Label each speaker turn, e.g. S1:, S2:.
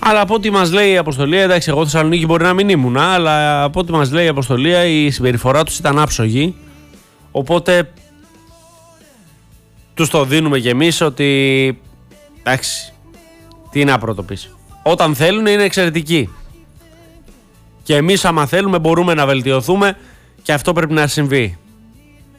S1: Αλλά από ό,τι μας λέει η αποστολία, εντάξει, εγώ Θεσσαλονίκη μπορεί να μην ήμουν, αλλά από ό,τι μας λέει η αποστολία, η συμπεριφορά τους ήταν άψογη. Οπότε τους το δίνουμε κι εμείς ότι εντάξει, τι να πρωτοποιήσει. Όταν θέλουν είναι εξαιρετικοί. Και εμείς άμα θέλουμε μπορούμε να βελτιωθούμε και αυτό πρέπει να συμβεί.